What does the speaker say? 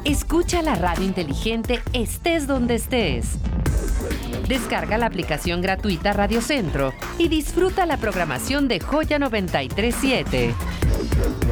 Escucha la radio inteligente estés donde estés. Descarga la aplicación gratuita Radio Centro y disfruta la programación de Joya 93.7.